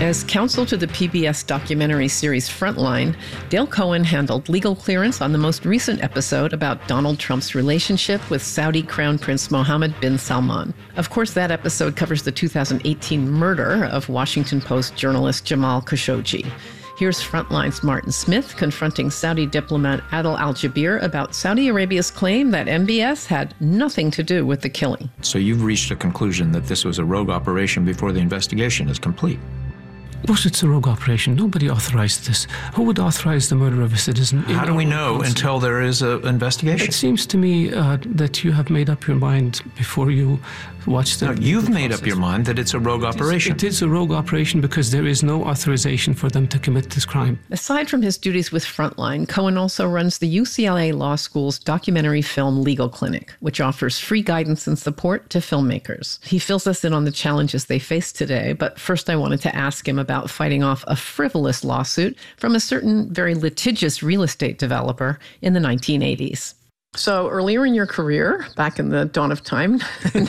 As counsel to the PBS documentary series Frontline, Dale Cohen handled legal clearance on the most recent episode about Donald Trump's relationship with Saudi Crown Prince Mohammed bin Salman. Of course, that episode covers the 2018 murder of Washington Post journalist Jamal Khashoggi. Here's Frontline's Martin Smith confronting Saudi diplomat Adel Al-Jubeir about Saudi Arabia's claim that MBS had nothing to do with the killing. So you've reached a conclusion that this was a rogue operation before the investigation is complete. But it's a rogue operation. Nobody authorized this. Who would authorize the murder of a citizen? How do we know until there is an investigation? It seems to me that you have made up your mind before you watch the... No, you've made up your mind that it's a rogue operation. It is a rogue operation because there is no authorization for them to commit this crime. Aside from his duties with Frontline, Cohen also runs the UCLA Law School's documentary film Legal Clinic, which offers free guidance and support to filmmakers. He fills us in on the challenges they face today, but first I wanted to ask him about fighting off a frivolous lawsuit from a certain very litigious real estate developer in the 1980s. So earlier in your career, back in the dawn of time, in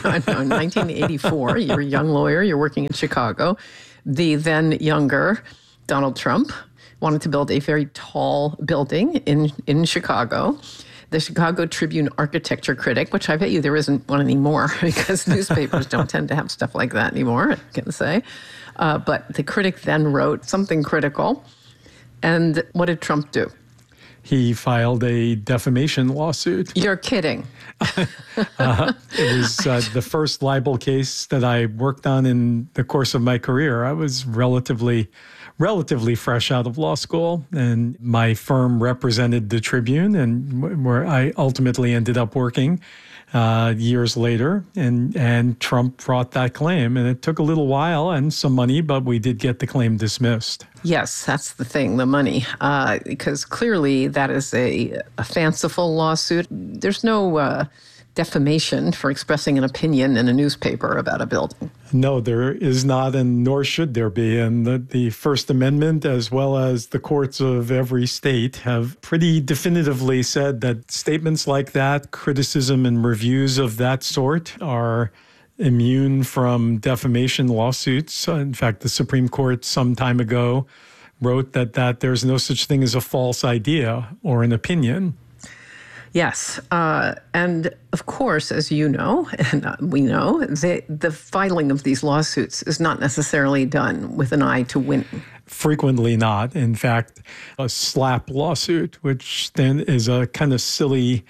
1984, you're a young lawyer, you're working in Chicago. The then younger Donald Trump wanted to build a very tall building in Chicago. The Chicago Tribune architecture critic, which I bet you there isn't one anymore because newspapers don't tend to have stuff like that anymore, I can say. But the critic then wrote something critical. And what did Trump do? He filed a defamation lawsuit. You're kidding. It was the first libel case that I worked on in the course of my career. I was relatively fresh out of law school, and my firm represented the Tribune, and where I ultimately ended up working years later, and Trump brought that claim. And it took a little while and some money, but we did get the claim dismissed. Yes, that's the thing, the money, because clearly that is a fanciful lawsuit. There's no defamation for expressing an opinion in a newspaper about a building. No, there is not, and nor should there be. And the First Amendment, as well as the courts of every state, have pretty definitively said that statements like that, criticism and reviews of that sort, are immune from defamation lawsuits. In fact, the Supreme Court some time ago wrote that there's no such thing as a false idea or an opinion. Yes. And of course, as you know, and we know, the filing of these lawsuits is not necessarily done with an eye to winning. Frequently not. In fact, a SLAPP lawsuit, which then is a kind of silly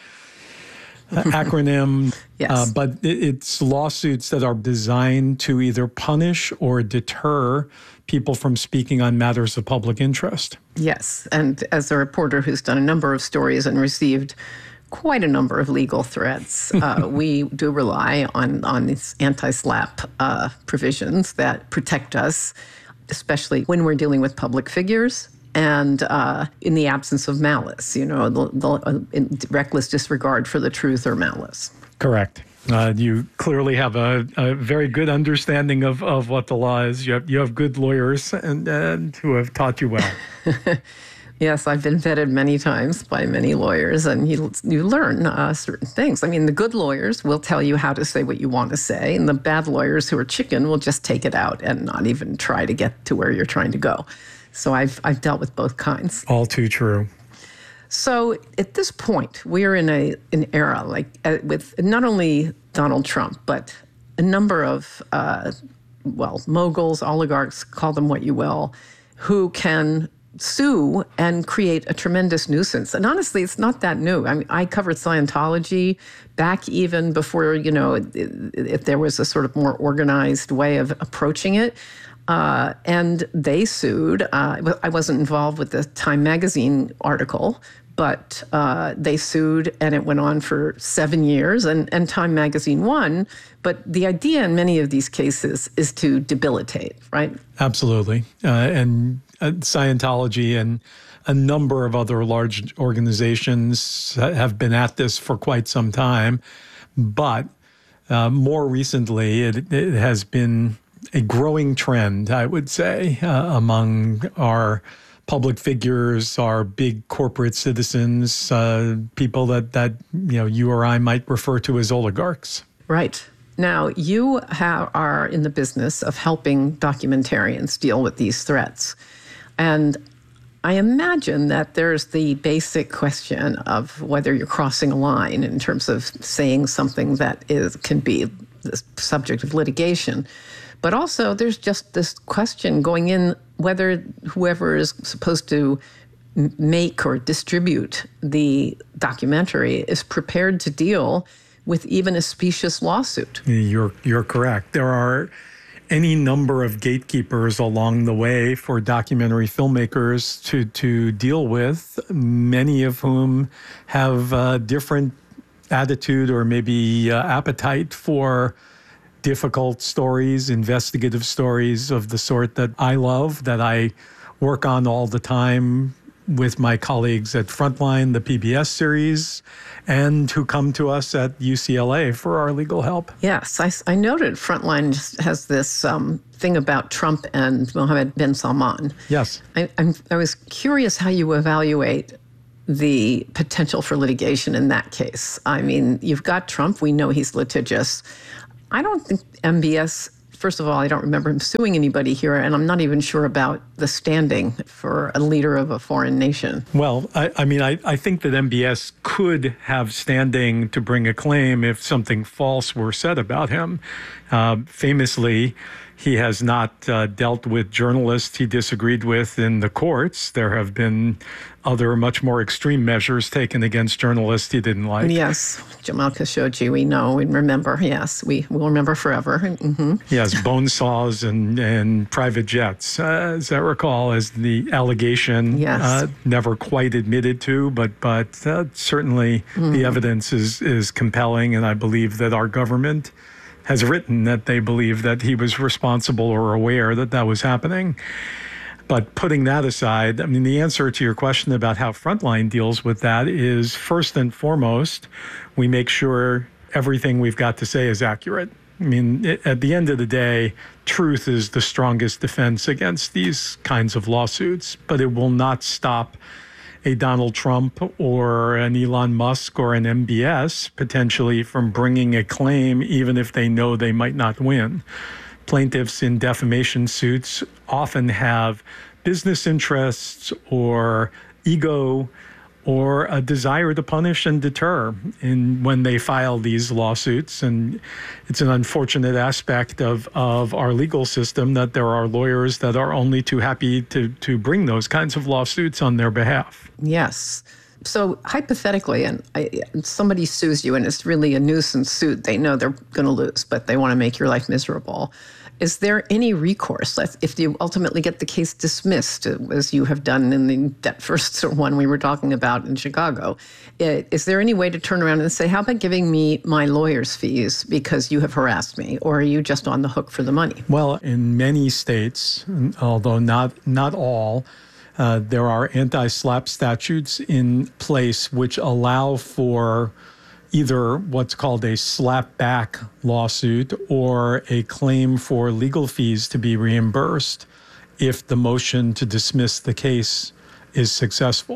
acronym, yes. But it's lawsuits that are designed to either punish or deter people from speaking on matters of public interest. Yes. And as a reporter who's done a number of stories and received quite a number of legal threats, we do rely on these anti-SLAPP provisions that protect us, especially when we're dealing with public figures and in the absence of malice, the reckless disregard for the truth or malice. Correct. You clearly have a very good understanding of what the law is. You have good lawyers and who have taught you well. Yes, I've been vetted many times by many lawyers, and you learn certain things. I mean, the good lawyers will tell you how to say what you want to say, and the bad lawyers who are chicken will just take it out and not even try to get to where you're trying to go. So I've dealt with both kinds. All too true. So at this point, we're in an era with not only Donald Trump, but a number of, moguls, oligarchs, call them what you will, who can sue and create a tremendous nuisance. And honestly, it's not that new. I mean, I covered Scientology back even before, if there was a sort of more organized way of approaching it. And they sued. I wasn't involved with the Time Magazine article, but they sued, and it went on for 7 years, and Time Magazine won. But the idea in many of these cases is to debilitate, right? Absolutely. And Scientology and a number of other large organizations have been at this for quite some time. But more recently, it has been a growing trend, I would say, among our public figures, our big corporate citizens, people that you or I might refer to as oligarchs. Right. Now, you are in the business of helping documentarians deal with these threats. And I imagine that there's the basic question of whether you're crossing a line in terms of saying something that can be the subject of litigation. But also, there's just this question going in whether whoever is supposed to make or distribute the documentary is prepared to deal with even a specious lawsuit. You're correct. There are any number of gatekeepers along the way for documentary filmmakers to deal with, many of whom have a different attitude or maybe appetite for difficult stories, investigative stories of the sort that I love, that I work on all the time with my colleagues at Frontline, the PBS series, and who come to us at UCLA for our legal help. Yes, I noted Frontline just has this thing about Trump and Mohammed bin Salman. Yes. I was curious how you evaluate the potential for litigation in that case. I mean, you've got Trump. We know he's litigious. I don't think MBS, first of all, I don't remember him suing anybody here, and I'm not even sure about the standing for a leader of a foreign nation. Well, I think that MBS could have standing to bring a claim if something false were said about him. Famously, he has not dealt with journalists he disagreed with in the courts. There have been other much more extreme measures taken against journalists he didn't like. Yes, Jamal Khashoggi, we know and remember. Yes, we will remember forever. Mm-hmm. Yes, bone saws and private jets, as I recall, as the allegation. Yes. Never quite admitted to, but certainly the evidence is compelling, and I believe that our government has written that they believe that he was responsible or aware that that was happening. But putting that aside, I mean, the answer to your question about how Frontline deals with that is, first and foremost, we make sure everything we've got to say is accurate. I mean, at the end of the day, truth is the strongest defense against these kinds of lawsuits, but it will not stop a Donald Trump or an Elon Musk or an MBS potentially from bringing a claim, even if they know they might not win. Plaintiffs in defamation suits often have business interests or ego or a desire to punish and deter when they file these lawsuits. And it's an unfortunate aspect of our legal system that there are lawyers that are only too happy to bring those kinds of lawsuits on their behalf. Yes. So hypothetically, and somebody sues you and it's really a nuisance suit, they know they're going to lose, but they want to make your life miserable. Is there any recourse if you ultimately get the case dismissed, as you have done in that first one we were talking about in Chicago? Is there any way to turn around and say, how about giving me my lawyer's fees because you have harassed me, or are you just on the hook for the money? Well, in many states, although not all, there are anti-SLAPP statutes in place which allow for either what's called a slap-back lawsuit or a claim for legal fees to be reimbursed if the motion to dismiss the case is successful.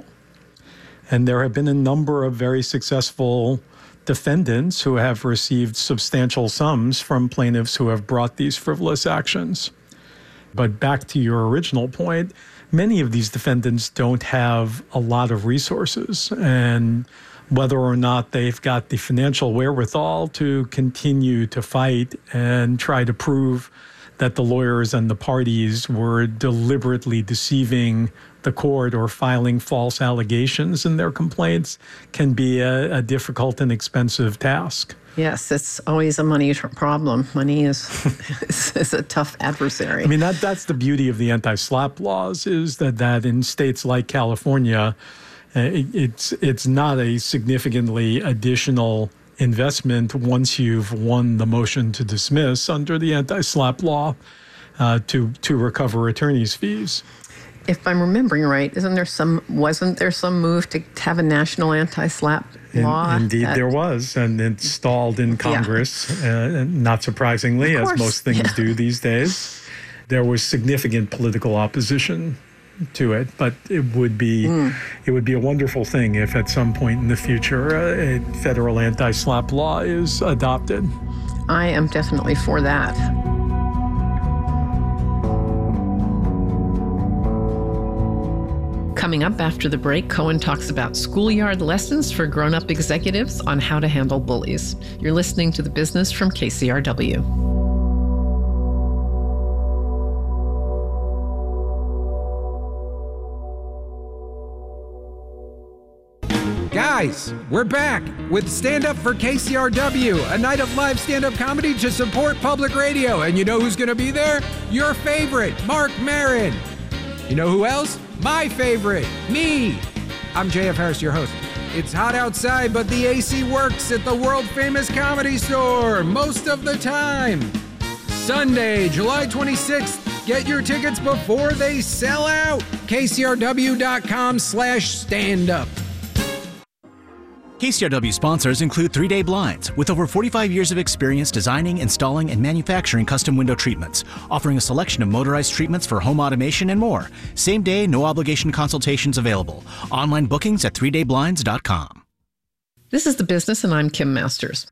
And there have been a number of very successful defendants who have received substantial sums from plaintiffs who have brought these frivolous actions. But back to your original point, many of these defendants don't have a lot of resources, and whether or not they've got the financial wherewithal to continue to fight and try to prove that the lawyers and the parties were deliberately deceiving the court or filing false allegations in their complaints can be a difficult and expensive task. Yes, it's always a money problem. Money is a tough adversary. I mean, that's the beauty of the anti-SLAPP laws, is that in states like California, it's not a significantly additional investment once you've won the motion to dismiss under the anti-SLAPP law to recover attorney's fees. If I'm remembering right, wasn't there some move to have a national anti-SLAPP law? Indeed, there was, and it stalled in Congress, not surprisingly, as most things do these days. There was significant political opposition to it, but it would be a wonderful thing if at some point in the future a federal anti-SLAPP law is adopted. I am definitely for that. Coming up after the break, Cohen talks about schoolyard lessons for grown-up executives on how to handle bullies. You're listening to The Business from KCRW. Guys, we're back with Stand Up for KCRW, a night of live stand-up comedy to support public radio. And you know who's going to be there? Your favorite, Marc Maron. You know who else? My favorite, me. I'm JF Harris, your host. It's hot outside, but the AC works at the world-famous Comedy Store most of the time. Sunday, July 26th. Get your tickets before they sell out. KCRW.com/standup. KCRW sponsors include 3 Day Blinds, with over 45 years of experience designing, installing, and manufacturing custom window treatments, offering a selection of motorized treatments for home automation and more. Same day, no obligation consultations available. Online bookings at 3dayblinds.com. This is The Business, and I'm Kim Masters.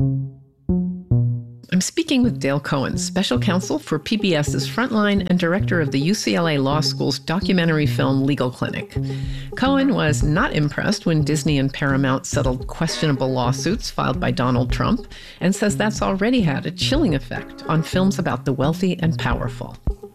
I'm speaking with Dale Cohen, special counsel for PBS's Frontline and director of the UCLA Law School's documentary film Legal Clinic. Cohen was not impressed when Disney and Paramount settled questionable lawsuits filed by Donald Trump, and says that's already had a chilling effect on films about the wealthy and powerful.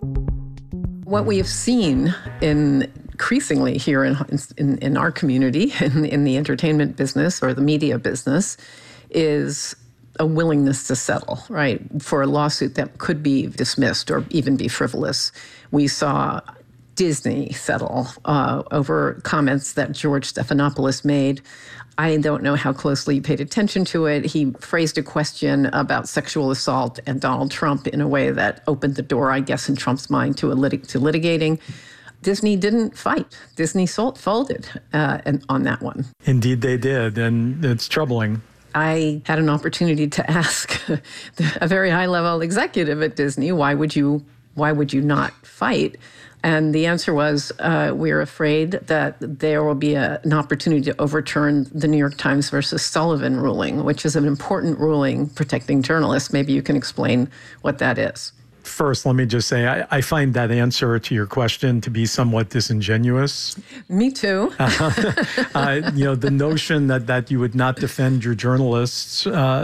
What we have seen increasingly here in our community, in the entertainment business or the media business, is a willingness to settle, right, for a lawsuit that could be dismissed or even be frivolous. We saw Disney settle over comments that George Stephanopoulos made. I don't know how closely you paid attention to it. He phrased a question about sexual assault and Donald Trump in a way that opened the door, I guess, in Trump's mind to litigating. Disney didn't fight. Disney folded on that one. Indeed, they did, and it's troubling. I had an opportunity to ask a very high-level executive at Disney, why would you not fight? And the answer was, we're afraid that there will be an opportunity to overturn the New York Times versus Sullivan ruling, which is an important ruling protecting journalists. Maybe you can explain what that is. First, let me just say, I find that answer to your question to be somewhat disingenuous. Me too. The notion that you would not defend your journalists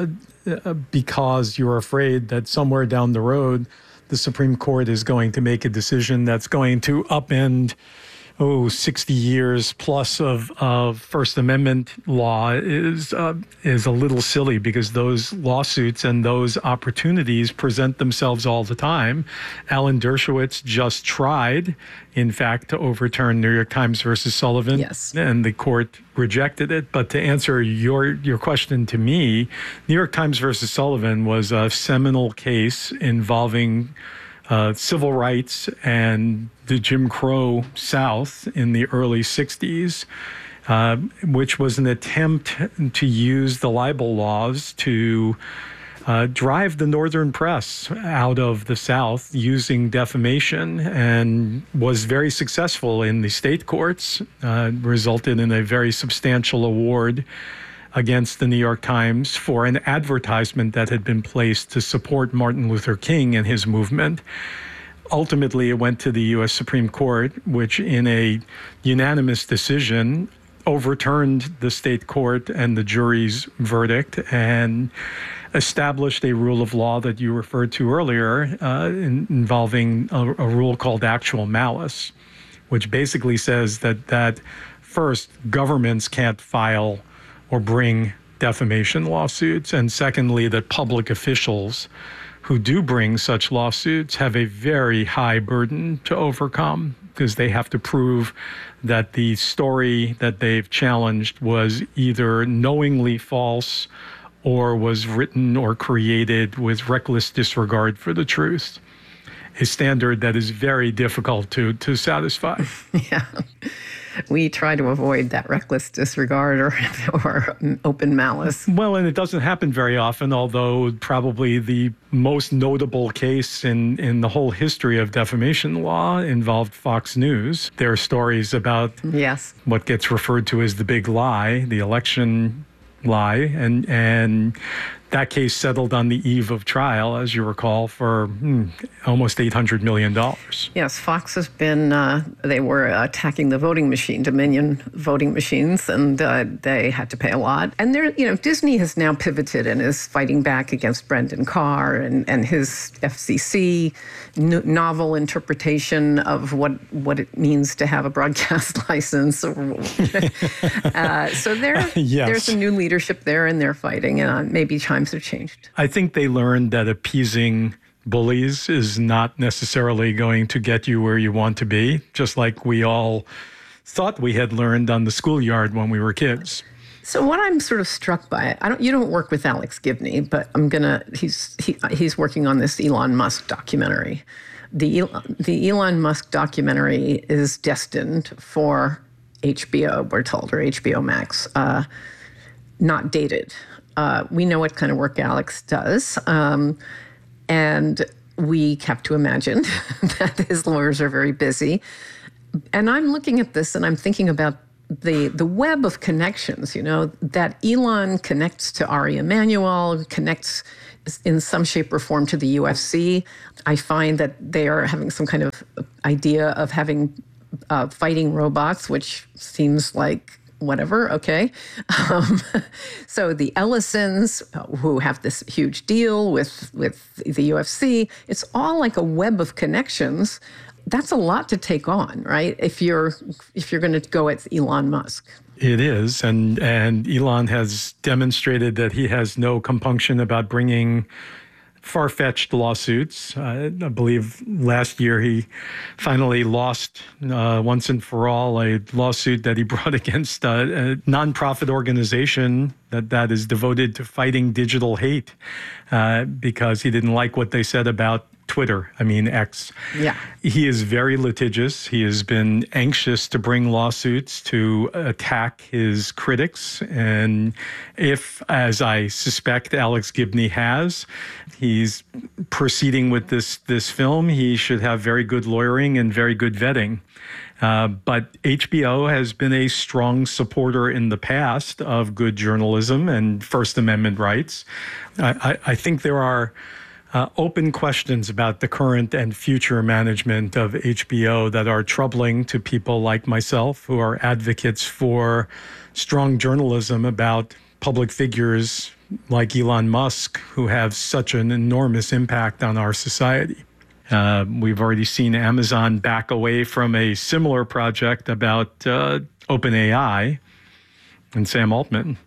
because you're afraid that somewhere down the road, the Supreme Court is going to make a decision that's going to upend 60 years plus of First Amendment law is a little silly, because those lawsuits and those opportunities present themselves all the time. Alan Dershowitz just tried, in fact, to overturn New York Times versus Sullivan. Yes. And the court rejected it. But to answer your question to me, New York Times versus Sullivan was a seminal case involving civil rights and the Jim Crow South in the early 60s, which was an attempt to use the libel laws to drive the northern press out of the South using defamation, and was very successful in the state courts, resulted in a very substantial award against the New York Times for an advertisement that had been placed to support Martin Luther King and his movement. Ultimately, it went to the U.S. Supreme Court, which in a unanimous decision overturned the state court and the jury's verdict and established a rule of law that you referred to earlier, involving a rule called actual malice, which basically says that first, governments can't file or bring defamation lawsuits, and secondly, that public officials who do bring such lawsuits have a very high burden to overcome, because they have to prove that the story that they've challenged was either knowingly false or was written or created with reckless disregard for the truth. A standard that is very difficult to satisfy. Yeah. We try to avoid that reckless disregard or open malice. Well, and it doesn't happen very often, although probably the most notable case in the whole history of defamation law involved Fox News. There are stories about what gets referred to as the big lie, the election lie, and that case settled on the eve of trial, as you recall, for almost $800 million. Yes, Fox has been, they were attacking the voting machine, Dominion voting machines, and they had to pay a lot. And Disney has now pivoted and is fighting back against Brendan Carr and his FCC novel interpretation of what it means to have a broadcast license. So there's a new leadership there, and they're fighting, and maybe times have changed. I think they learned that appeasing bullies is not necessarily going to get you where you want to be, just like we all thought we had learned on the schoolyard when we were kids. So what I'm sort of struck by, you don't work with Alex Gibney, but he's working on this Elon Musk documentary. The Elon Musk documentary is destined for HBO, we're told, or HBO Max, not dated. We know what kind of work Alex does, and we have to imagine that his lawyers are very busy. And I'm looking at this and I'm thinking about the web of connections, that Elon connects to Ari Emanuel, connects in some shape or form to the UFC. I find that they are having some kind of idea of having fighting robots, which seems like whatever, okay. So the Ellisons, who have this huge deal with the UFC, it's all like a web of connections. That's a lot to take on, right? If you're going to go at Elon Musk. It is, and Elon has demonstrated that he has no compunction about bringing far-fetched lawsuits. I believe last year he finally lost once and for all a lawsuit that he brought against a nonprofit organization that is devoted to fighting digital hate because he didn't like what they said about Twitter, X. Yeah. He is very litigious. He has been anxious to bring lawsuits to attack his critics. And if, as I suspect Alex Gibney has, he's proceeding with this film, he should have very good lawyering and very good vetting. But HBO has been a strong supporter in the past of good journalism and First Amendment rights. I think there are open questions about the current and future management of HBO that are troubling to people like myself who are advocates for strong journalism about public figures like Elon Musk who have such an enormous impact on our society. We've already seen Amazon back away from a similar project about OpenAI and Sam Altman.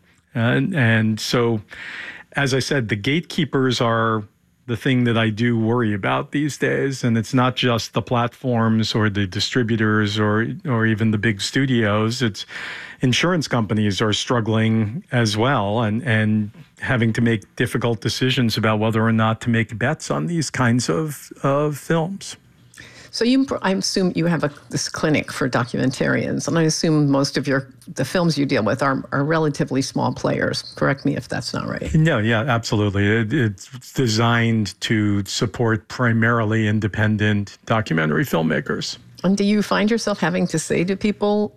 And so, as I said, the gatekeepers are the thing that I do worry about these days. And it's not just the platforms or the distributors or even the big studios. It's insurance companies are struggling as well and having to make difficult decisions about whether or not to make bets on these kinds of films. So I assume you have this clinic for documentarians, and I assume most of the films you deal with are relatively small players. Correct me if that's not right. No, yeah, absolutely. It's designed to support primarily independent documentary filmmakers. And do you find yourself having to say to people,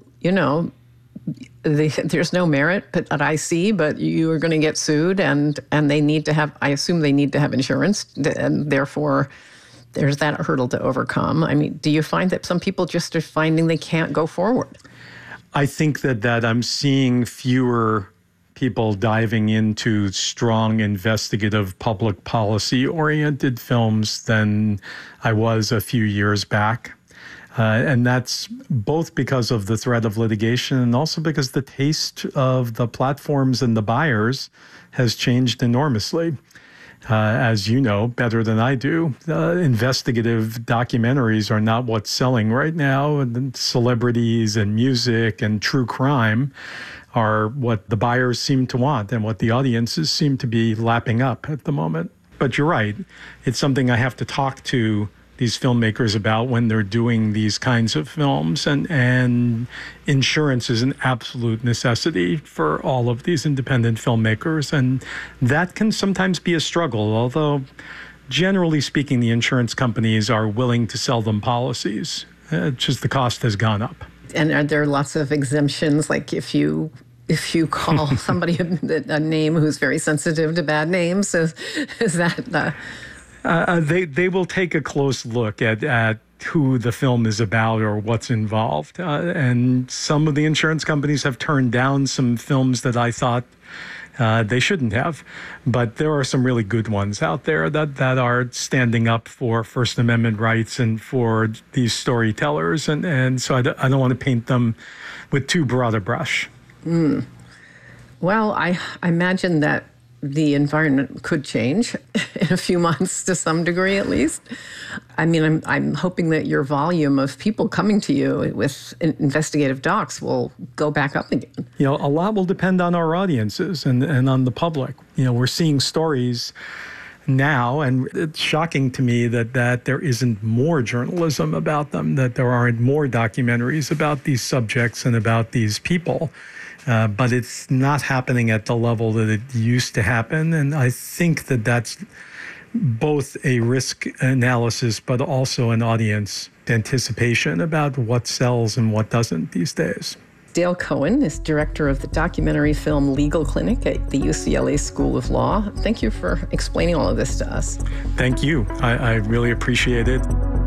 there's no merit that I see, but you are going to get sued, and they need to have, I assume they need to have insurance, and therefore there's that hurdle to overcome. Do you find that some people just are finding they can't go forward? I think that I'm seeing fewer people diving into strong, investigative, public policy-oriented films than I was a few years back. And that's both because of the threat of litigation and also because the taste of the platforms and the buyers has changed enormously. As you know better than I do, investigative documentaries are not what's selling right now. And celebrities and music and true crime are what the buyers seem to want and what the audiences seem to be lapping up at the moment. But you're right. It's something I have to talk to these filmmakers about when they're doing these kinds of films. And insurance is an absolute necessity for all of these independent filmmakers. And that can sometimes be a struggle, although generally speaking, the insurance companies are willing to sell them policies. It's just the cost has gone up. And are there lots of exemptions? Like if you if you call somebody a name who's very sensitive to bad names? Is that... They will take a close look at who the film is about or what's involved. And some of the insurance companies have turned down some films that I thought they shouldn't have. But there are some really good ones out there that are standing up for First Amendment rights and for these storytellers. And so I don't want to paint them with too broad a brush. Well, I imagine that the environment could change in a few months to some degree, at least. I mean, I'm hoping that your volume of people coming to you with investigative docs will go back up again. A lot will depend on our audiences and on the public. We're seeing stories now, and it's shocking to me that there isn't more journalism about them, that there aren't more documentaries about these subjects and about these people. But it's not happening at the level that it used to happen. And I think that that's both a risk analysis, but also an audience anticipation about what sells and what doesn't these days. Dale Cohen is director of the documentary film Legal Clinic at the UCLA School of Law. Thank you for explaining all of this to us. Thank you. I really appreciate it.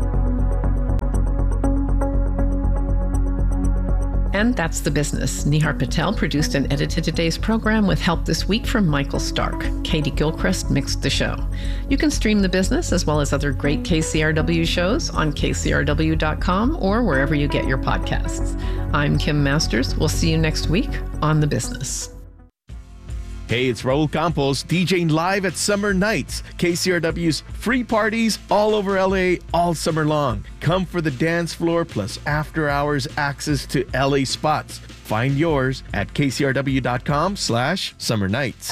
And that's The Business. Nihar Patel produced and edited today's program with help this week from Michael Stark. Katie Gilchrist mixed the show. You can stream The Business as well as other great KCRW shows on kcrw.com or wherever you get your podcasts. I'm Kim Masters. We'll see you next week on The Business. Hey, it's Raul Campos, DJing live at Summer Nights, KCRW's free parties all over LA all summer long. Come for the dance floor plus after hours access to LA spots. Find yours at kcrw.com/Summer Nights.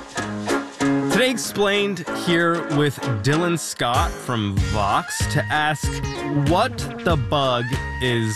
Today Explained here with Dylan Scott from Vox to ask what the bug is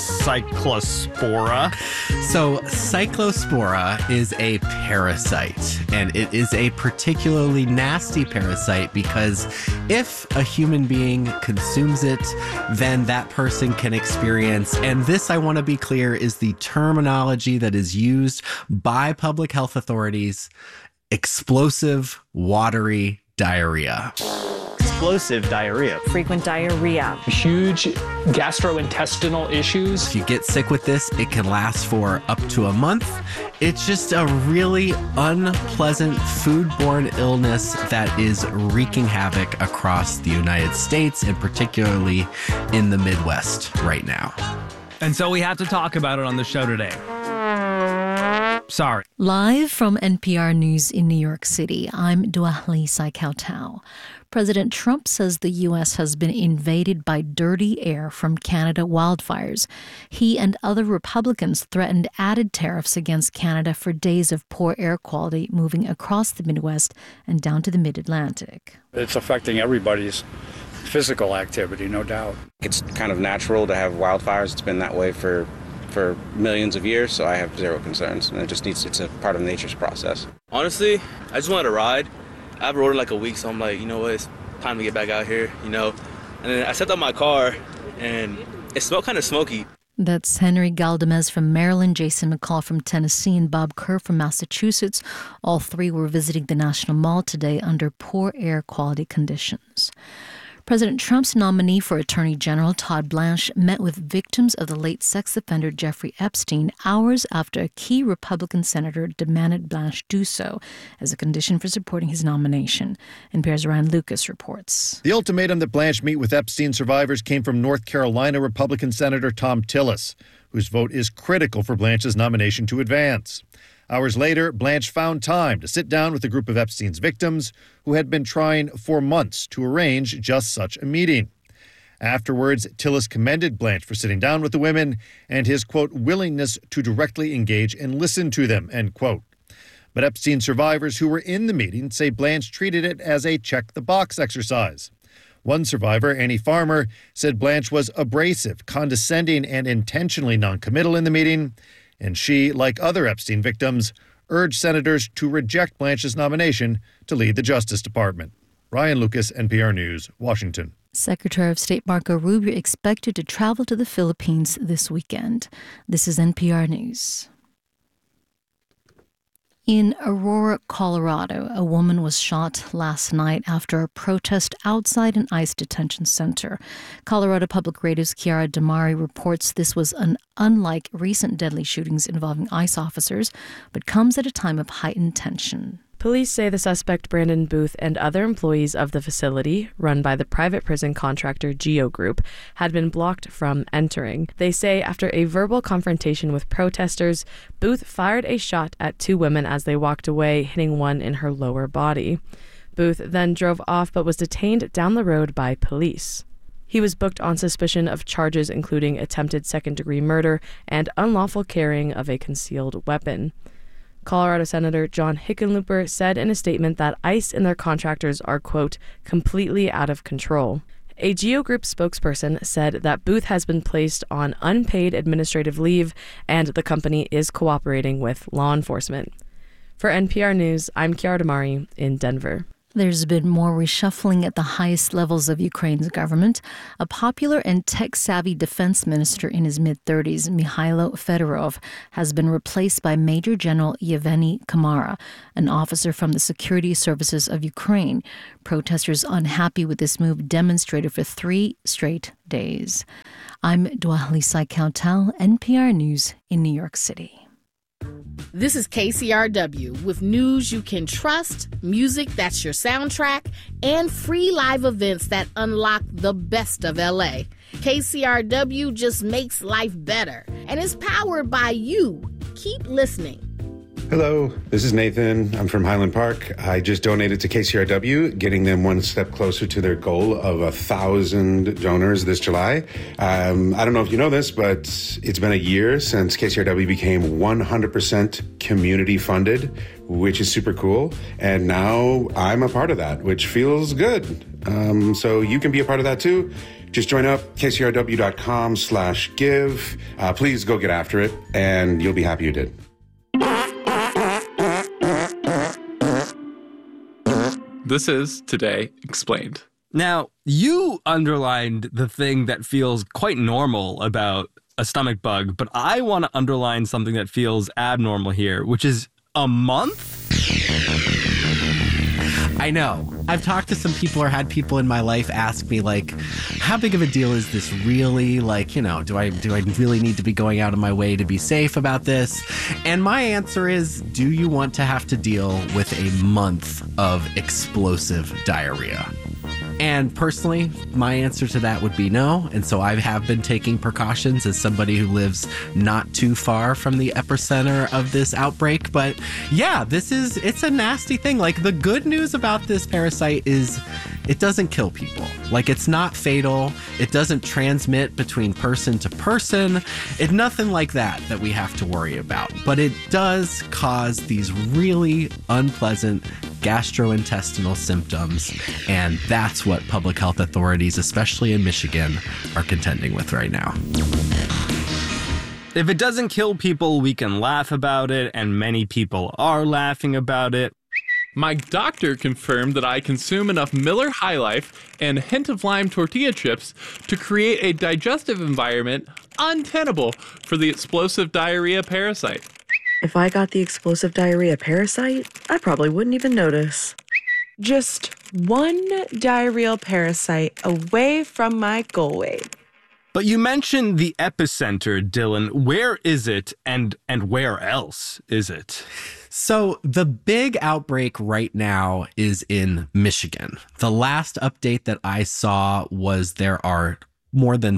Cyclospora. So Cyclospora is a parasite, and it is a particularly nasty parasite because if a human being consumes it, then that person can experience, and this, I want to be clear, is the terminology that is used by public health authorities, explosive watery diarrhea. Explosive diarrhea. Frequent diarrhea. Huge gastrointestinal issues. If you get sick with this, it can last for up to a month. It's just a really unpleasant foodborne illness that is wreaking havoc across the United States and particularly in the Midwest right now. And so we have to talk about it on the show today. Sorry. Live from NPR News in New York City, I'm Duahli Saikautau. President Trump says the U.S. has been invaded by dirty air from Canada wildfires. He and other Republicans threatened added tariffs against Canada for days of poor air quality moving across the Midwest and down to the Mid-Atlantic. It's affecting everybody's physical activity, no doubt. It's kind of natural to have wildfires. It's been that way for millions of years, so I have zero concerns. And it's a part of nature's process. Honestly, I just wanted to ride. I haven't rode in like a week, so I'm like, you know what, it's time to get back out here, And then I stepped out my car, and it smelled kind of smoky. That's Henry Galdamez from Maryland, Jason McCall from Tennessee, and Bob Kerr from Massachusetts. All three were visiting the National Mall today under poor air quality conditions. President Trump's nominee for Attorney General, Todd Blanche, met with victims of the late sex offender Jeffrey Epstein hours after a key Republican senator demanded Blanche do so as a condition for supporting his nomination. NPR's Ryan Lucas reports. The ultimatum that Blanche meet with Epstein survivors came from North Carolina Republican Senator Thom Tillis, whose vote is critical for Blanche's nomination to advance. Hours later, Blanche found time to sit down with a group of Epstein's victims who had been trying for months to arrange just such a meeting. Afterwards, Tillis commended Blanche for sitting down with the women and his, quote, willingness to directly engage and listen to them, end quote. But Epstein survivors who were in the meeting say Blanche treated it as a check-the-box exercise. One survivor, Annie Farmer, said Blanche was abrasive, condescending, and intentionally noncommittal in the meeting. And she, like other Epstein victims, urged senators to reject Blanche's nomination to lead the Justice Department. Ryan Lucas, NPR News, Washington. Secretary of State Marco Rubio expected to travel to the Philippines this weekend. This is NPR News. In Aurora, Colorado, a woman was shot last night after a protest outside an ICE detention center. Colorado Public Radio's Chiara Damari reports this was unlike recent deadly shootings involving ICE officers, but comes at a time of heightened tension. Police say the suspect, Brandon Booth, and other employees of the facility, run by the private prison contractor Geo Group, had been blocked from entering. They say after a verbal confrontation with protesters, Booth fired a shot at two women as they walked away, hitting one in her lower body. Booth then drove off but was detained down the road by police. He was booked on suspicion of charges including attempted second-degree murder and unlawful carrying of a concealed weapon. Colorado Senator John Hickenlooper said in a statement that ICE and their contractors are, quote, completely out of control. A Geo Group spokesperson said that Booth has been placed on unpaid administrative leave and the company is cooperating with law enforcement. For NPR News, I'm Chiara Damari in Denver. There's been more reshuffling at the highest levels of Ukraine's government. A popular and tech-savvy defense minister in his mid-30s, Mikhailo Fedorov, has been replaced by Major General Yevgeny Kamara, an officer from the Security Services of Ukraine. Protesters unhappy with this move demonstrated for 3 straight days. I'm Dwalisai Kautal, NPR News in New York City. This is KCRW with news you can trust, music that's your soundtrack, and free live events that unlock the best of LA. KCRW just makes life better and is powered by you. Keep listening. Hello, this is Nathan. I'm from Highland Park. I just donated to KCRW, getting them one step closer to their goal of 1,000 donors this July. I don't know if you know this, but it's been a year since KCRW became 100% community funded, which is super cool. And now I'm a part of that, which feels good. So you can be a part of that too. Just join up, kcrw.com/give. Please go get after it, and you'll be happy you did. This is Today Explained. Now, you underlined the thing that feels quite normal about a stomach bug, but I want to underline something that feels abnormal here, which is a month? I know. I've talked to some people or had people in my life ask me, like, how big of a deal is this really? Like, you know, do I really need to be going out of my way to be safe about this? And my answer is, do you want to have to deal with a month of explosive diarrhea? And personally, my answer to that would be no. And so I have been taking precautions as somebody who lives not too far from the epicenter of this outbreak. But yeah, it's a nasty thing. Like, the good news about this parasite is it doesn't kill people. Like, it's not fatal. It doesn't transmit between person to person. It's nothing like that we have to worry about. But it does cause these really unpleasant gastrointestinal symptoms, and that's what public health authorities, especially in Michigan, are contending with right now. If it doesn't kill people, we can laugh about it, and many people are laughing about it. My doctor confirmed that I consume enough Miller High Life and a hint of lime tortilla chips to create a digestive environment untenable for the explosive diarrhea parasite. If I got the explosive diarrhea parasite, I probably wouldn't even notice. Just one diarrheal parasite away from my goal weight. But you mentioned the epicenter, Dylan. Where is it, and where else is it? So the big outbreak right now is in Michigan. The last update that I saw was there are more than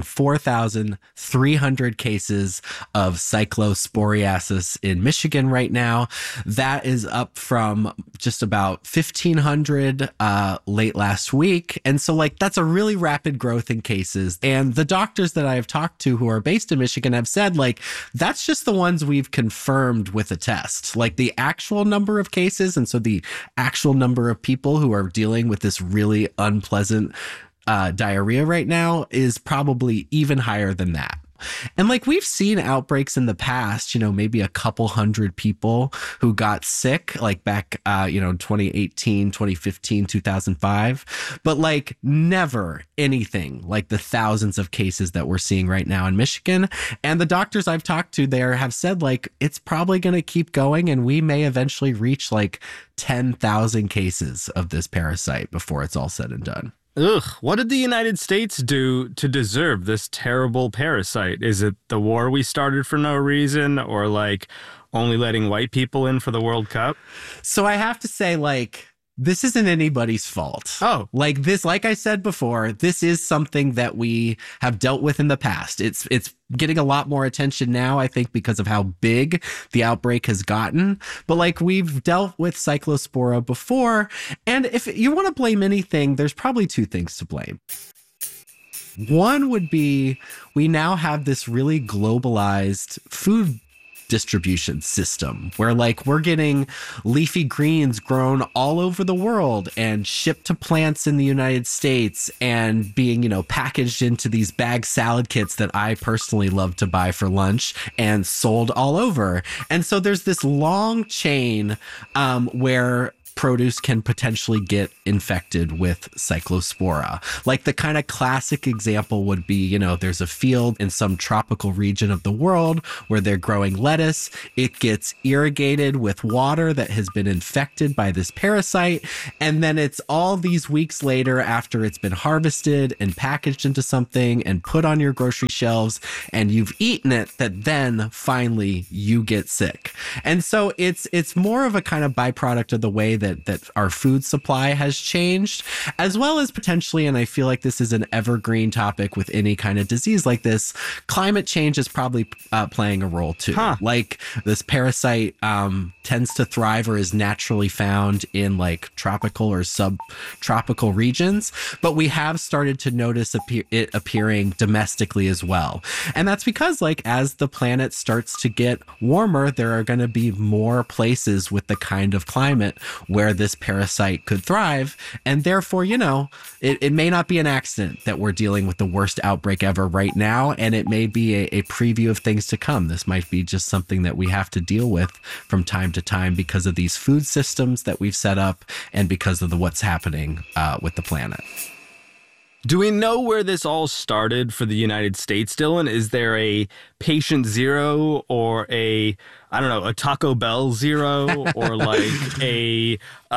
4,300 cases of cyclosporiasis in Michigan right now. That is up from just about 1,500 late last week. And so, like, that's a really rapid growth in cases. And the doctors that I have talked to who are based in Michigan have said, like, that's just the ones we've confirmed with a test. Like, the actual number of cases, and so the actual number of people who are dealing with this really unpleasant diarrhea right now is probably even higher than that. And like we've seen outbreaks in the past, maybe a couple hundred people who got sick, like back, 2018, 2015, 2005, but like never anything like the thousands of cases that we're seeing right now in Michigan. And the doctors I've talked to there have said like it's probably going to keep going, and we may eventually reach like 10,000 cases of this parasite before it's all said and done. Ugh, what did the United States do to deserve this terrible parasite? Is it the war we started for no reason, or like only letting white people in for the World Cup? So I have to say, like, this isn't anybody's fault. Oh. Like this, like I said before, this is something that we have dealt with in the past. It's getting a lot more attention now, I think, because of how big the outbreak has gotten. But like we've dealt with Cyclospora before. And if you want to blame anything, there's probably two things to blame. One would be we now have this really globalized food distribution system where like we're getting leafy greens grown all over the world and shipped to plants in the United States and being, packaged into these bag salad kits that I personally love to buy for lunch and sold all over. And so there's this long chain where produce can potentially get infected with Cyclospora. Like the kind of classic example would be, there's a field in some tropical region of the world where they're growing lettuce. It gets irrigated with water that has been infected by this parasite. And then it's all these weeks later after it's been harvested and packaged into something and put on your grocery shelves and you've eaten it that then finally you get sick. And so it's more of a kind of byproduct of the way that our food supply has changed, as well as potentially, and I feel like this is an evergreen topic with any kind of disease like this, climate change is probably playing a role too. Like this parasite tends to thrive or is naturally found in like tropical or subtropical regions, but we have started to notice it appearing domestically as well. And that's because like as the planet starts to get warmer, there are going to be more places with the kind of climate where this parasite could thrive. And therefore, it may not be an accident that we're dealing with the worst outbreak ever right now. And it may be a preview of things to come. This might be just something that we have to deal with from time to time because of these food systems that we've set up and because of what's happening with the planet. Do we know where this all started for the United States, Dylan? Is there a patient zero or a Taco Bell zero or like a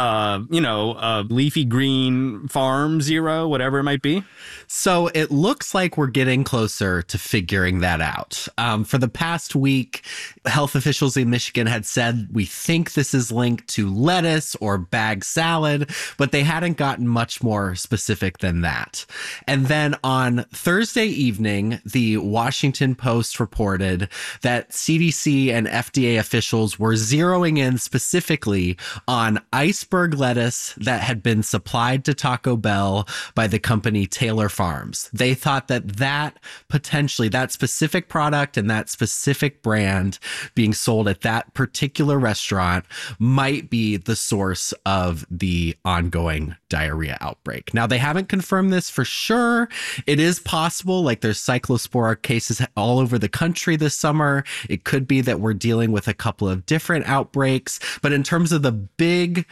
leafy green farm zero, whatever it might be? So it looks like we're getting closer to figuring that out. For the past week, health officials in Michigan had said, we think this is linked to lettuce or bag salad, but they hadn't gotten much more specific than that. And then on Thursday evening, the Washington Post reported that CDC and FDA officials were zeroing in specifically on iceberg lettuce that had been supplied to Taco Bell by the company Taylor Farms. They thought that potentially, that specific product and that specific brand being sold at that particular restaurant might be the source of the ongoing diarrhea outbreak. Now, they haven't confirmed this for sure. It is possible, like there's Cyclospora cases all over the country this summer. It could be that we're dealing with a couple of different outbreaks. But in terms of the big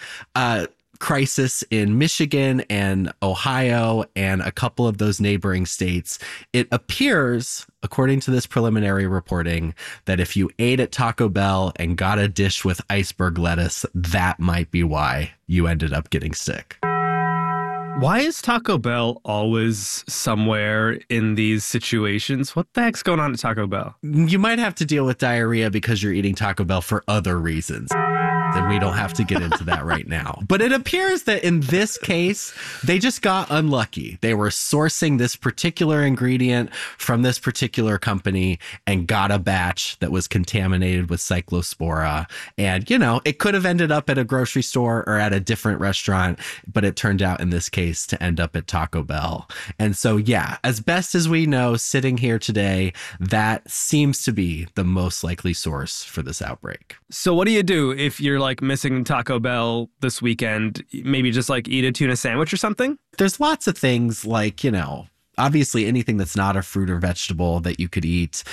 crisis in Michigan and Ohio and a couple of those neighboring states, it appears, according to this preliminary reporting, that if you ate at Taco Bell and got a dish with iceberg lettuce, that might be why you ended up getting sick. Why is Taco Bell always somewhere in these situations? What the heck's going on at Taco Bell? You might have to deal with diarrhea because you're eating Taco Bell for other reasons. And we don't have to get into that right now. But it appears that in this case, they just got unlucky. They were sourcing this particular ingredient from this particular company and got a batch that was contaminated with Cyclospora. And, it could have ended up at a grocery store or at a different restaurant, but it turned out in this case to end up at Taco Bell. And so, yeah, as best as we know, sitting here today, that seems to be the most likely source for this outbreak. So what do you do if you're like missing Taco Bell this weekend? Maybe just like eat a tuna sandwich or something? There's lots of things like, obviously anything that's not a fruit or vegetable that you could eat.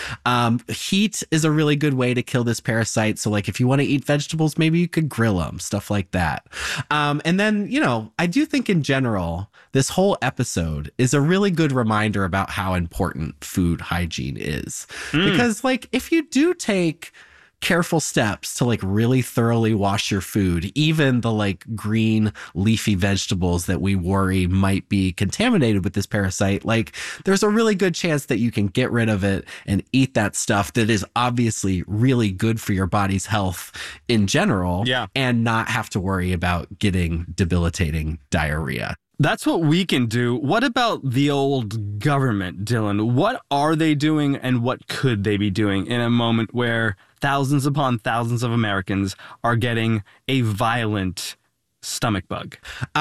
Heat is a really good way to kill this parasite. So like if you want to eat vegetables, maybe you could grill them, stuff like that. And then, I do think in general, this whole episode is a really good reminder about how important food hygiene is. Because like if you do take careful steps to like really thoroughly wash your food, even the like green leafy vegetables that we worry might be contaminated with this parasite, like there's a really good chance that you can get rid of it and eat that stuff that is obviously really good for your body's health in general, and not have to worry about getting debilitating diarrhea. That's what we can do. What about the old government, Dylan? What are they doing and what could they be doing in a moment where thousands upon thousands of Americans are getting a violent stomach bug?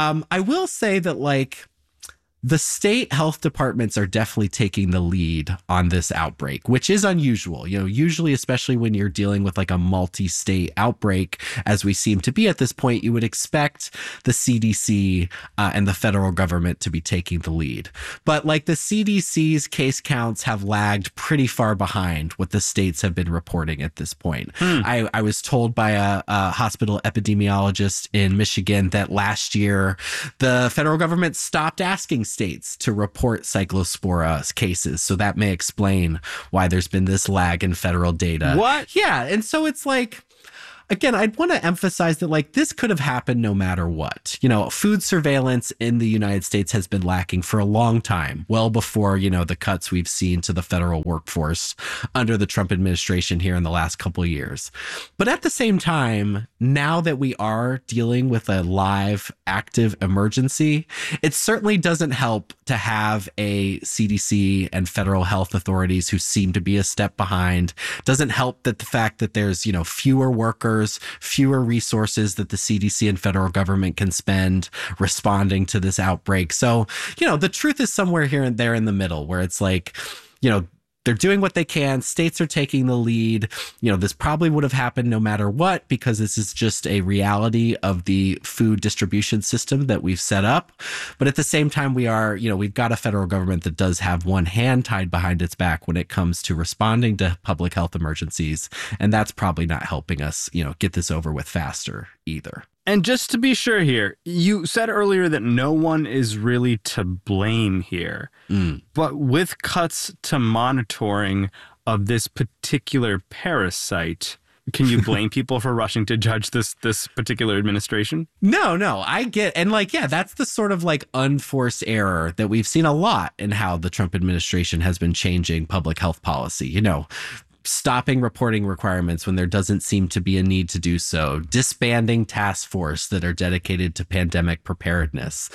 I will say that like the state health departments are definitely taking the lead on this outbreak, which is unusual. Usually, especially when you're dealing with like a multi-state outbreak, as we seem to be at this point, you would expect the CDC and the federal government to be taking the lead. But like the CDC's case counts have lagged pretty far behind what the states have been reporting at this point. I was told by a hospital epidemiologist in Michigan that last year, the federal government stopped asking states to report Cyclospora cases. So that may explain why there's been this lag in federal data. What? Yeah. And so it's like, again, I'd want to emphasize that like this could have happened no matter what. Food surveillance in the United States has been lacking for a long time, well before, the cuts we've seen to the federal workforce under the Trump administration here in the last couple of years. But at the same time, now that we are dealing with a live, active emergency, it certainly doesn't help to have a CDC and federal health authorities who seem to be a step behind. Doesn't help that the fact that there's, fewer workers, fewer resources that the CDC and federal government can spend responding to this outbreak. So, the truth is somewhere here and there in the middle where it's like, they're doing what they can. States are taking the lead. This probably would have happened no matter what, because this is just a reality of the food distribution system that we've set up. But at the same time, we've got a federal government that does have one hand tied behind its back when it comes to responding to public health emergencies. And that's probably not helping us, get this over with faster either. And just to be sure here, you said earlier that no one is really to blame here. But with cuts to monitoring of this particular parasite, can you blame people for rushing to judge this particular administration? No, I get, and that's the sort of unforced error that we've seen a lot in how the Trump administration has been changing public health policy. Stopping reporting requirements when there doesn't seem to be a need to do so, disbanding task force that are dedicated to pandemic preparedness.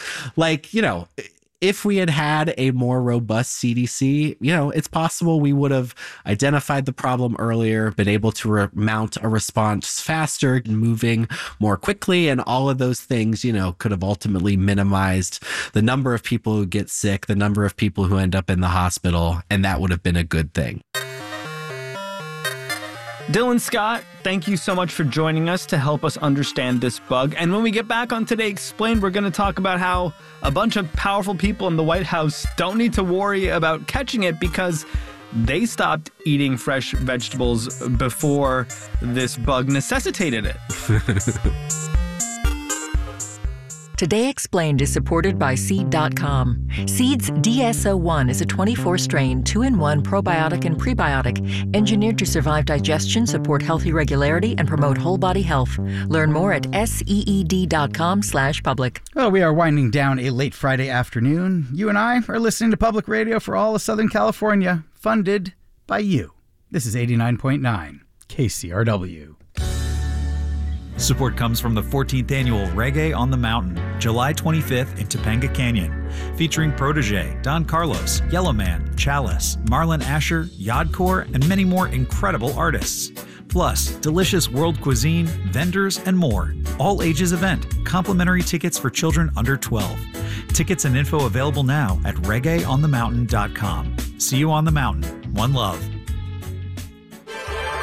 If we had had a more robust CDC, it's possible we would have identified the problem earlier, been able to mount a response faster, moving more quickly, and all of those things, could have ultimately minimized the number of people who get sick, the number of people who end up in the hospital, and that would have been a good thing. Dylan Scott, thank you so much for joining us to help us understand this bug. And when we get back on Today Explained, we're going to talk about how a bunch of powerful people in the White House don't need to worry about catching it because they stopped eating fresh vegetables before this bug necessitated it. Today Explained is supported by Seed.com. Seed's DSO1 is a 24-strain, 2-in-1 probiotic and prebiotic engineered to survive digestion, support healthy regularity, and promote whole-body health. Learn more at SEED.com/public. Well, we are winding down a late Friday afternoon. You and I are listening to public radio for all of Southern California, funded by you. This is 89.9 KCRW. Support comes from the 14th Annual Reggae on the Mountain, July 25th in Topanga Canyon, featuring Protege, Don Carlos, Yellowman, Chalice, Marlon Asher, Yodcore, and many more incredible artists. Plus, delicious world cuisine, vendors, and more. All ages event. Complimentary tickets for children under 12. Tickets and info available now at reggaeonthemountain.com. See you on the mountain. One love.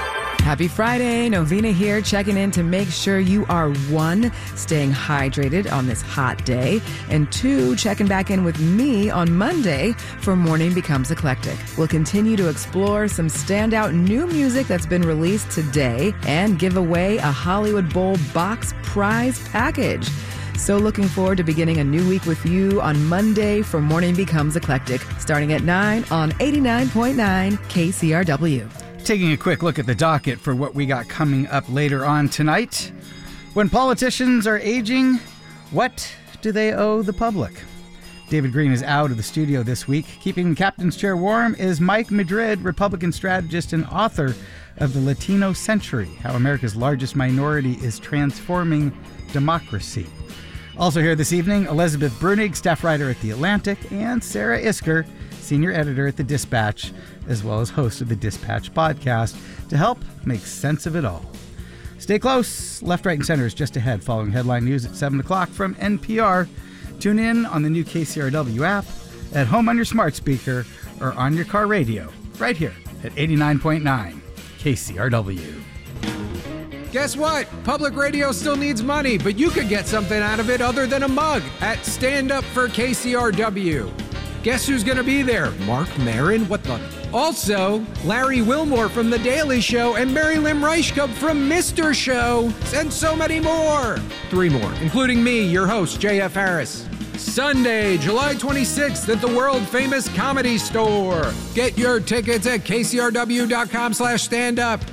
Happy Friday. Novena here, checking in to make sure you are 1, staying hydrated on this hot day, and 2, checking back in with me on Monday for Morning Becomes Eclectic. We'll continue to explore some standout new music that's been released today and give away a Hollywood Bowl box prize package. So looking forward to beginning a new week with you on Monday for Morning Becomes Eclectic, starting at 9 on 89.9 KCRW. Taking a quick look at the docket for what we got coming up later on tonight. When politicians are aging, what do they owe the public? David Green is out of the studio this week. Keeping Captain's Chair warm is Mike Madrid, Republican strategist and author of The Latino Century, How America's Largest Minority is Transforming Democracy. Also here this evening, Elizabeth Brunig, staff writer at The Atlantic, and Sarah Isker, senior editor at The Dispatch, as well as host of the Dispatch podcast, to help make sense of it all. Stay close. Left, Right, and Center is just ahead, following headline news at 7 o'clock from NPR. Tune in on the new KCRW app, at home on your smart speaker, or on your car radio, right here at 89.9 KCRW. Guess what? Public radio still needs money, but you could get something out of it other than a mug at Stand Up for KCRW. Guess who's going to be there? Mark Maron? What the? Also, Larry Wilmore from The Daily Show and Mary Lynn Reichkup from Mr. Show, and so many more. 3 more, including me, your host, JF Harris. Sunday, July 26th at the world-famous Comedy Store. Get your tickets at kcrw.com/standup.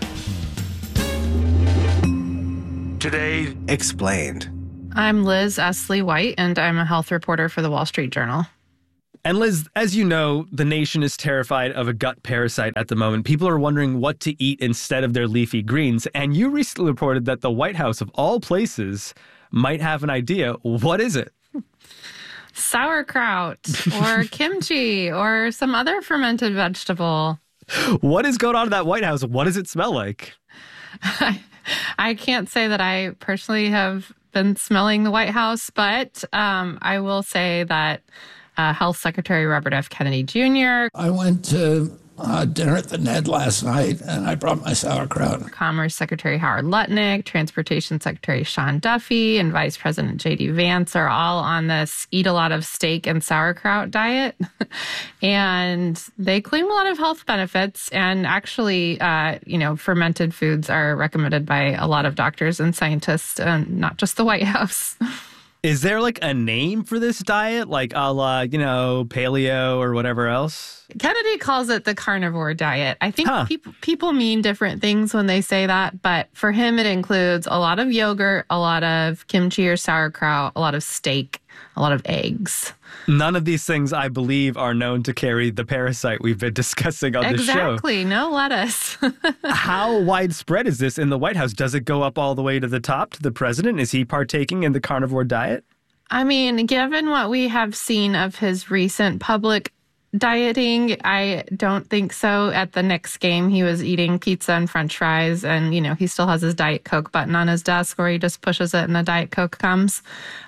Today Explained. I'm Liz Esley White, and I'm a health reporter for the Wall Street Journal. And Liz, as you know, the nation is terrified of a gut parasite at the moment. People are wondering what to eat instead of their leafy greens. And you recently reported that the White House, of all places, might have an idea. What is it? Sauerkraut or kimchi or some other fermented vegetable. What is going on in that White House? What does it smell like? I can't say that I personally have been smelling the White House, but I will say that Health Secretary Robert F. Kennedy Jr. I went to dinner at the Ned last night, and I brought my sauerkraut. Commerce Secretary Howard Lutnick, Transportation Secretary Sean Duffy, and Vice President J.D. Vance are all on this eat a lot of steak and sauerkraut diet. And they claim a lot of health benefits. And actually, fermented foods are recommended by a lot of doctors and scientists, not just the White House. Is there like a name for this diet, like a la, paleo or whatever else? Kennedy calls it the carnivore diet. I think people mean different things when they say that, but for him it includes a lot of yogurt, a lot of kimchi or sauerkraut, a lot of steak, a lot of eggs. None of these things, I believe, are known to carry the parasite we've been discussing on this show. Exactly. No lettuce. How widespread is this in the White House? Does it go up all the way to the top, to the president? Is he partaking in the carnivore diet? I mean, given what we have seen of his recent public dieting, I don't think so. At the Knicks game, he was eating pizza and French fries, and, he still has his Diet Coke button on his desk where he just pushes it and the Diet Coke comes.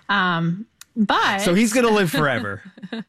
So he's going to live forever.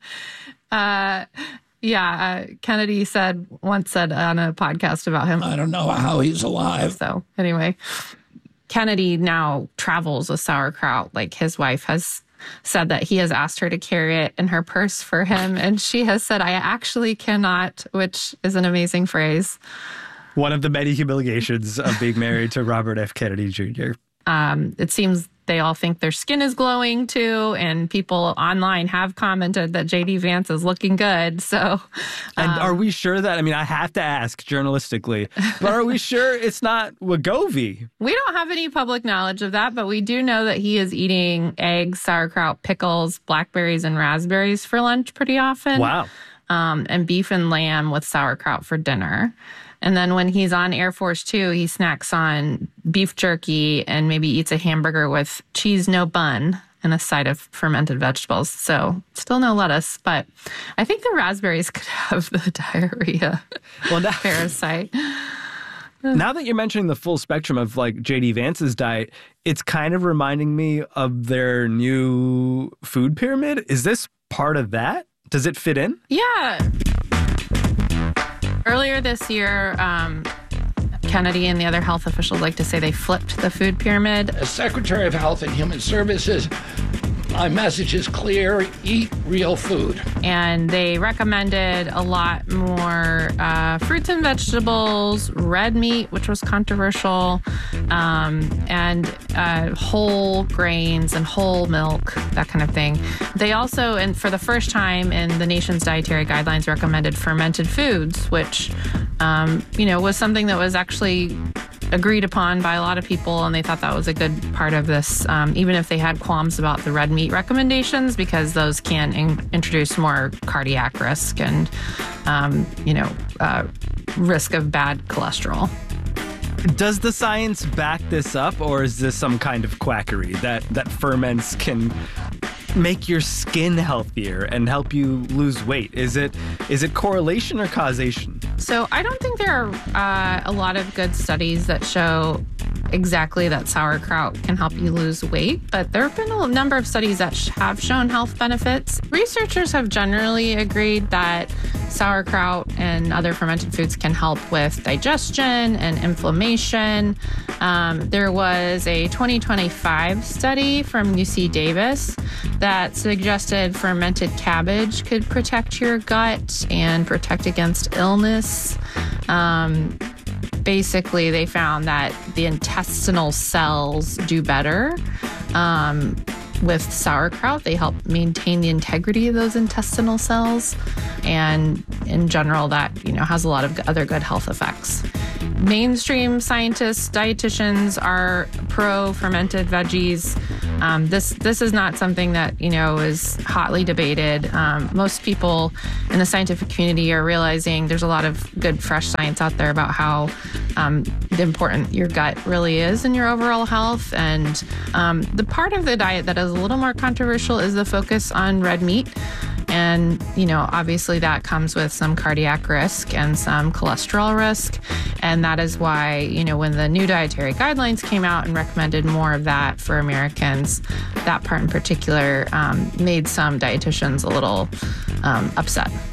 Kennedy once said on a podcast about him, I don't know how he's alive. So anyway, Kennedy now travels with sauerkraut. Like, his wife has said that he has asked her to carry it in her purse for him. And she has said, I actually cannot, which is an amazing phrase. One of the many humiliations of being married to Robert F. Kennedy Jr. It seems they all think their skin is glowing too, and people online have commented that J.D. Vance is looking good. So, and are we sure that? I mean, I have to ask journalistically, but are we sure it's not Wegovy? We don't have any public knowledge of that, but we do know that he is eating eggs, sauerkraut, pickles, blackberries, and raspberries for lunch pretty often. Wow. And beef and lamb with sauerkraut for dinner. And then when he's on Air Force 2, he snacks on beef jerky and maybe eats a hamburger with cheese, no bun, and a side of fermented vegetables. So still no lettuce, but I think the raspberries could have the diarrhea parasite. Now that you're mentioning the full spectrum of like J.D. Vance's diet, it's kind of reminding me of their new food pyramid. Is this part of that? Does it fit in? Yeah. Earlier this year, Kennedy and the other health officials like to say they flipped the food pyramid. As Secretary of Health and Human Services, my message is clear: eat real food. And they recommended a lot more fruits and vegetables, red meat, which was controversial, and whole grains and whole milk, that kind of thing. They also, and for the first time in the nation's dietary guidelines, recommended fermented foods, which, was something that was actually agreed upon by a lot of people, and they thought that was a good part of this, even if they had qualms about the red meat recommendations, because those can introduce more cardiac risk and, risk of bad cholesterol. Does the science back this up, or is this some kind of quackery that ferments can make your skin healthier and help you lose weight? Is it correlation or causation? So I don't think there are a lot of good studies that show exactly that sauerkraut can help you lose weight, but there have been a number of studies that have shown health benefits. Researchers have generally agreed that sauerkraut and other fermented foods can help with digestion and inflammation. There was a 2025 study from UC Davis that suggested fermented cabbage could protect your gut and protect against illness. Basically, they found that the intestinal cells do better with sauerkraut. They help maintain the integrity of those intestinal cells. And in general, that, has a lot of other good health effects. Mainstream scientists, dietitians are pro fermented veggies. This is not something that, is hotly debated. Most people in the scientific community are realizing there's a lot of good fresh science out there about how important your gut really is in your overall health. And the part of the diet that is a little more controversial is the focus on red meat. And, obviously that comes with some cardiac risk and some cholesterol risk. And that is why, when the new dietary guidelines came out and recommended more of that for Americans, that part in particular made some dietitians a little upset.